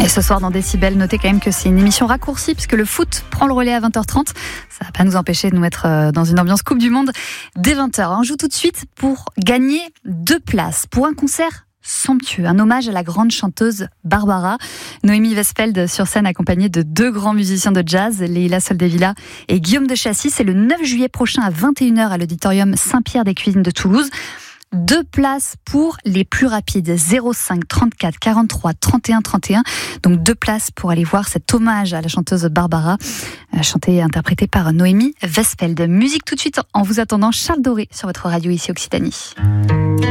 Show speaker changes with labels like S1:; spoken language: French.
S1: Et ce soir dans Décibel, notez quand même que c'est une émission raccourcie puisque le foot prend le relais à 20h30. Ça va pas nous empêcher de nous mettre dans une ambiance Coupe du Monde dès 20h. On joue tout de suite pour gagner 2 places pour un concert somptueux, un hommage à la grande chanteuse Barbara. Noémie Westfeld sur scène accompagnée de 2 grands musiciens de jazz, Leila Soldevilla et Guillaume de Chassis. C'est le 9 juillet prochain à 21h à l'auditorium Saint-Pierre des Cuisines de Toulouse. 2 places pour les plus rapides, 05 34 43 31 31. Donc 2 places pour aller voir cet hommage à la chanteuse Barbara, chantée et interprétée par Noémie Westfeld. Musique tout de suite en vous attendant, Charles Doré sur votre radio ici Occitanie.